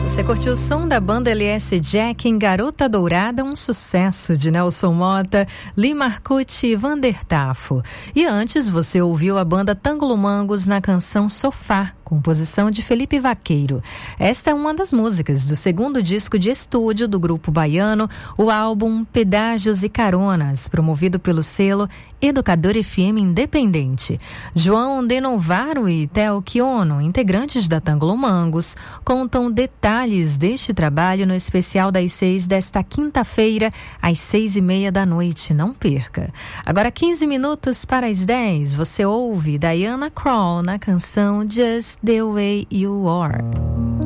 Você curtiu o som da banda LS Jack em Garota Dourada, um sucesso de Nelson Mota, Lee Marcucci e Vander Tafo. E antes você ouviu a banda Tangolomangos na canção Sofá, composição de Felipe Vaqueiro. Esta é uma das músicas do segundo disco de estúdio do grupo baiano, o álbum Pedágios e Caronas, promovido pelo selo Educador FM Independente. João De Novaro e Theo Kiono, integrantes da Tangolomangos, contam detalhes deste trabalho no especial das 6 desta quinta-feira, às 6:30 da noite. Não perca. Agora 15 minutos para as 10, você ouve Diana Krall na canção Just the Way You Are.